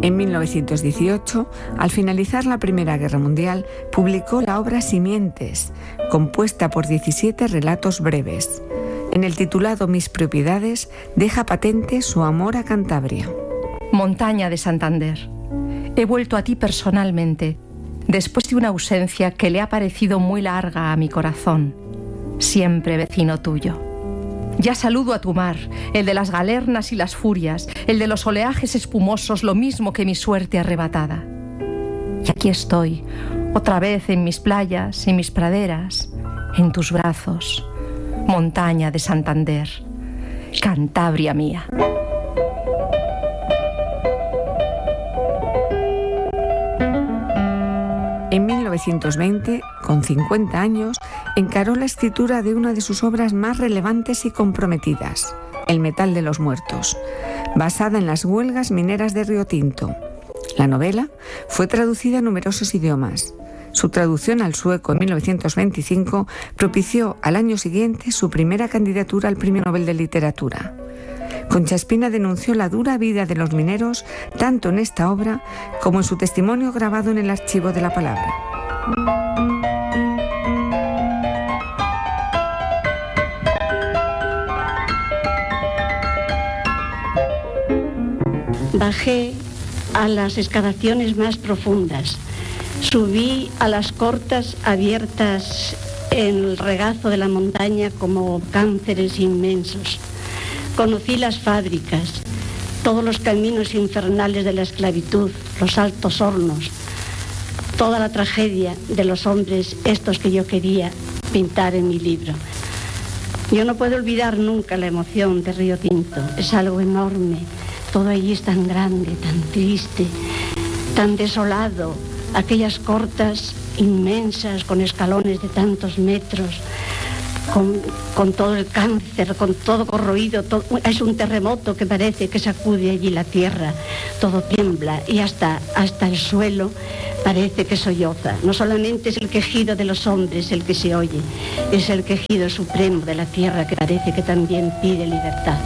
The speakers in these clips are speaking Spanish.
En 1918, al finalizar la Primera Guerra Mundial, publicó la obra Simientes, compuesta por 17 relatos breves. En el titulado Mis propiedades, deja patente su amor a Cantabria. Montaña de Santander, he vuelto a ti personalmente, después de una ausencia que le ha parecido muy larga a mi corazón, siempre vecino tuyo. Ya saludo a tu mar, el de las galernas y las furias, el de los oleajes espumosos, lo mismo que mi suerte arrebatada. Y aquí estoy, otra vez en mis playas, en mis praderas, en tus brazos, montaña de Santander, Cantabria mía. En 1920, con 50 años, encaró la escritura de una de sus obras más relevantes y comprometidas, El metal de los muertos, basada en las huelgas mineras de Río Tinto. La novela fue traducida a numerosos idiomas. Su traducción al sueco en 1925 propició al año siguiente su primera candidatura al Premio Nobel de Literatura. Concha Espina denunció la dura vida de los mineros tanto en esta obra como en su testimonio grabado en el Archivo de la Palabra. Bajé a las excavaciones más profundas, subí a las cortas abiertas en el regazo de la montaña como cánceres inmensos. Conocí las fábricas, todos los caminos infernales de la esclavitud, los altos hornos, toda la tragedia de los hombres estos que yo quería pintar en mi libro. Yo no puedo olvidar nunca la emoción de Río Tinto, es algo enorme, todo allí es tan grande, tan triste, tan desolado, aquellas cortas inmensas con escalones de tantos metros, con todo el cáncer, con todo corroído, es un terremoto que parece que sacude allí la tierra, todo tiembla y hasta el suelo parece que solloza. No solamente es el quejido de los hombres el que se oye, es el quejido supremo de la tierra que parece que también pide libertad.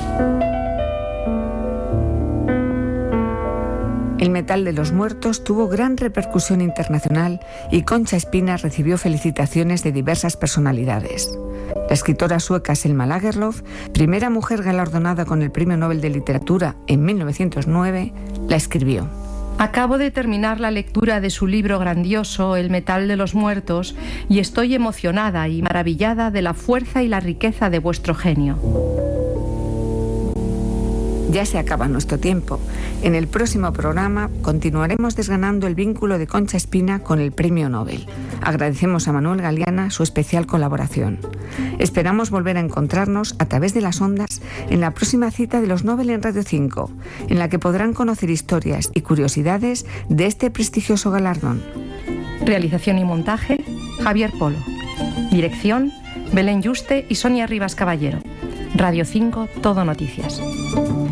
El metal de los muertos tuvo gran repercusión internacional y Concha Espina recibió felicitaciones de diversas personalidades. La escritora sueca Selma Lagerlöf, primera mujer galardonada con el Premio Nobel de Literatura en 1909, la escribió. Acabo de terminar la lectura de su libro grandioso, El metal de los muertos, y estoy emocionada y maravillada de la fuerza y la riqueza de vuestro genio. Ya se acaba nuestro tiempo. En el próximo programa continuaremos desgranando el vínculo de Concha Espina con el Premio Nobel. Agradecemos a Manuel Galeana su especial colaboración. Esperamos volver a encontrarnos a través de las ondas en la próxima cita de los Nobel en Radio 5, en la que podrán conocer historias y curiosidades de este prestigioso galardón. Realización y montaje, Javier Polo. Dirección, Belén Yuste y Sonia Rivas Caballero. Radio 5, Todo Noticias.